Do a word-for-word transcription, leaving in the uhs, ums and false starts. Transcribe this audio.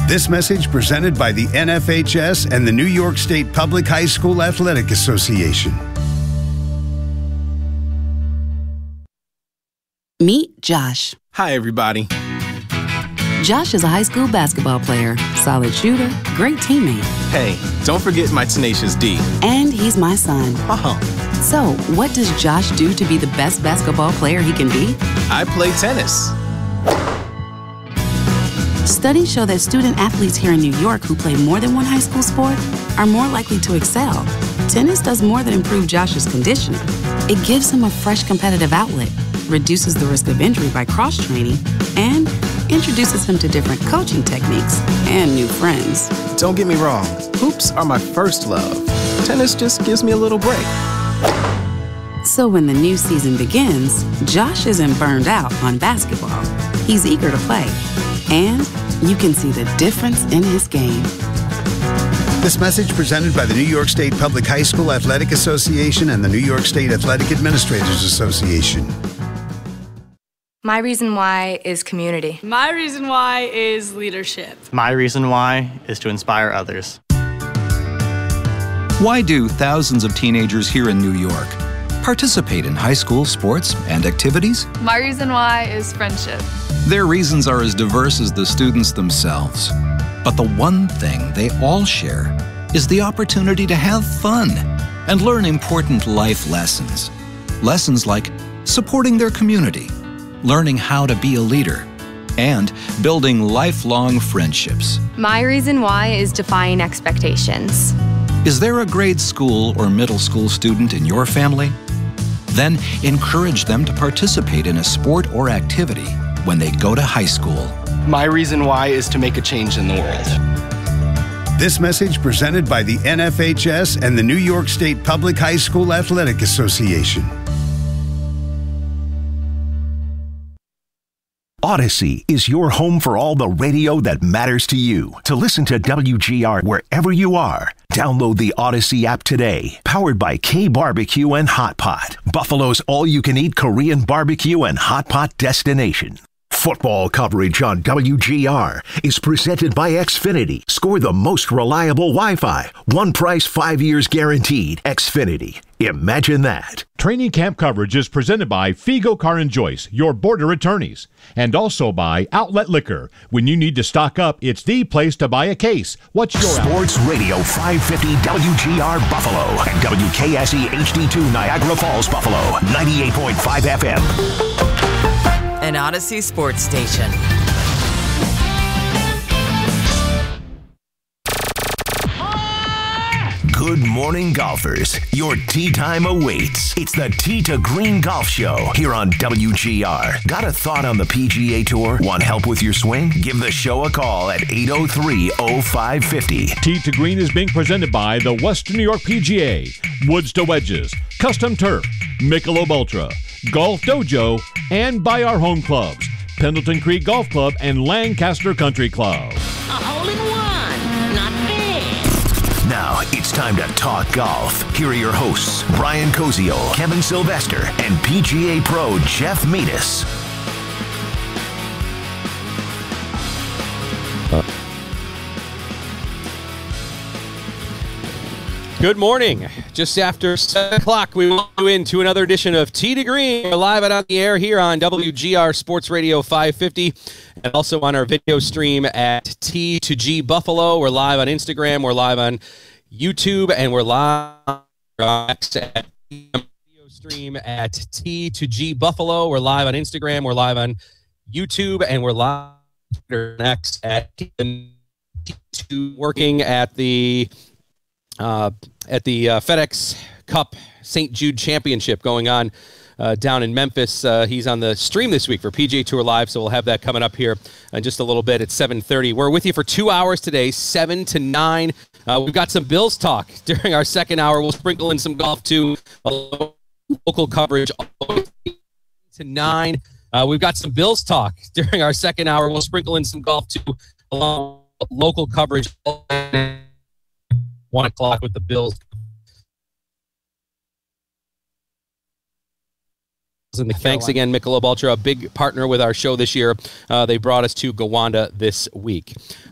This message presented by the N F H S and the New York State Public High School Athletic Association. Meet Josh. Hi, everybody. Josh is a high school basketball player, solid shooter, great teammate. Hey, don't forget my tenacious D. And he's my son. Oh. So, what does Josh do to be the best basketball player he can be? I play tennis. Studies show that student athletes here in New York who play more than one high school sport are more likely to excel. Tennis does more than improve Josh's conditioning. It gives him a fresh competitive outlet, reduces the risk of injury by cross-training, and introduces him to different coaching techniques and new friends. Don't get me wrong, hoops are my first love. Tennis just gives me a little break. So when the new season begins, Josh isn't burned out on basketball. He's eager to play. And you can see the difference in his game. This message presented by the New York State Public High School Athletic Association and the New York State Athletic Administrators Association. My reason why is community. My reason why is leadership. My reason why is to inspire others. Why do thousands of teenagers here in New York participate in high school sports and activities? My reason why is friendship. Their reasons are as diverse as the students themselves. But the one thing they all share is the opportunity to have fun and learn important life lessons. Lessons like supporting their community, learning how to be a leader, and building lifelong friendships. My reason why is defying expectations. Is there a grade school or middle school student in your family? Then encourage them to participate in a sport or activity when they go to high school. My reason why is to make a change in the world. This message presented by the N F H S and the New York State Public High School Athletic Association. Odyssey is your home for all the radio that matters to you. To listen to W G R wherever you are, download the Odyssey app today. Powered by K Barbecue and Hot Pot, Buffalo's all-you-can-eat Korean barbecue and hot pot destination. Football coverage on W G R is presented by Xfinity. Score the most reliable Wi-Fi. One price, five years guaranteed. Xfinity. Imagine that. Training camp coverage is presented by Figo Car and Joyce, your border attorneys. And also by Outlet Liquor. When you need to stock up, it's the place to buy a case. What's your Sports outlet? Radio five fifty W G R Buffalo and W K S E H D two Niagara Falls, Buffalo, ninety-eight point five F M. An Odyssey sports station. Good morning, golfers. Your tee time awaits. It's the Tee to Green Golf Show here on W G R. Got a thought on the P G A Tour? Want help with your swing? Give the show a call at eight oh three oh five five oh. Tee to Green is being presented by the Western New York P G A, Woods to Wedges, Custom Turf, Michelob Ultra, Golf Dojo, and by our home clubs, Pendleton Creek Golf Club and Lancaster Country Club. A hole-in-one, not bad. Now it's time to talk golf. Here are your hosts, Brian Cozio, Kevin Sylvester, and P G A Pro Jeff Meadis. Good morning. Just after seven o'clock, we welcome you into another edition of Tee to Green. We're live and on the air here on W G R Sports Radio five fifty and also on our video stream at T to G Buffalo. We're live on Instagram. We're live on YouTube, and we're live at video stream at T to G Buffalo. We're live on Instagram. We're live on YouTube, and we're live next at working at the Uh, at the uh, FedEx Cup Saint Jude Championship going on uh, down in Memphis. Uh, he's on the stream this week for P G A Tour Live, so we'll have that coming up here in just a little bit at seven thirty. We're with you for two hours today, seven to nine. Uh, we've got some Bills talk during our second hour. We'll sprinkle in some golf, too. Local coverage to nine. Uh, we've got some Bills talk during our second hour. We'll sprinkle in some golf, too, along with local coverage. One o'clock with the Bills. And thanks again, Michelob Ultra, a big partner with our show this year. Uh, they brought us to Gowanda this week.